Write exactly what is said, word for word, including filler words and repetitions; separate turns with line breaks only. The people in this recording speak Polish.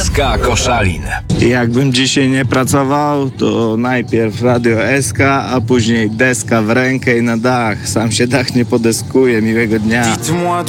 S K Koszalin.
Jakbym dzisiaj nie pracował, to najpierw Radio S K, a później deska w rękę i na dach. Sam się dach nie podeskuje. Miłego dnia.